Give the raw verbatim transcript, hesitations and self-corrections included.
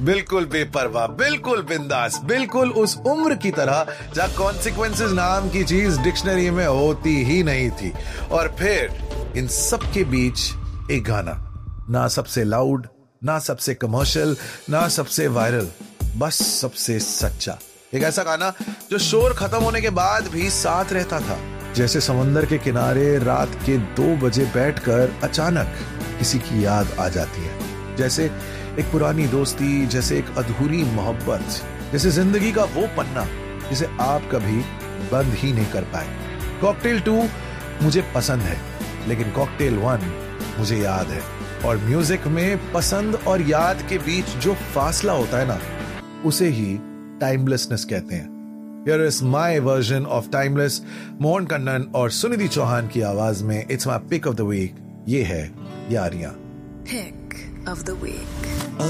बिल्कुल बेपरवाह, बिल्कुल बिंदास, बिल्कुल उस उम्र की तरह जहाँ कॉन्सिक्वेंसेस नाम की चीज डिक्शनरी में होती ही नहीं थी। और फिर इन सब के बीच एक गाना, ना सबसे लाउड, ना सबसे कमर्शियल, ना सबसे वायरल, बस सबसे सच्चा। एक ऐसा गाना जो शोर खत्म होने के बाद भी साथ रहता था, जैसे समंदर के किनारे रात के दो बजे बैठकर अचानक किसी की याद आ जाती है, जैसे एक पुरानी दोस्ती, जैसे एक अधूरी मोहब्बत, जैसे जिंदगी का वो पन्ना जिसे आप कभी बंद ही नहीं कर पाए। कॉकटेल टू मुझे पसंद है, लेकिन कॉकटेल वन मुझे याद है। और म्यूजिक में पसंद और याद के बीच जो फासला होता है ना, उसे ही टाइमलेसनेस कहते हैं। Here is my version of Timeless, Mohan Kannan और सुनिधि चौहान की आवाज में it's my pick of the week. ये है Yaariyan. Pick of the week.